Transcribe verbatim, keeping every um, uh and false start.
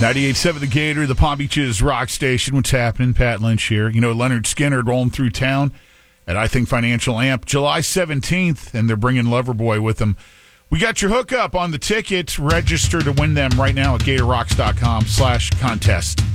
ninety-eight point seven The Gator, the Palm Beaches rock station. What's happening? Pat Lynch here. You know, Leonard Skinner rolling through town at I Think Financial Amp July seventeenth, and they're bringing Loverboy with them. We got your hookup on the tickets. Register to win them right now at gatorrocks.com slash contest.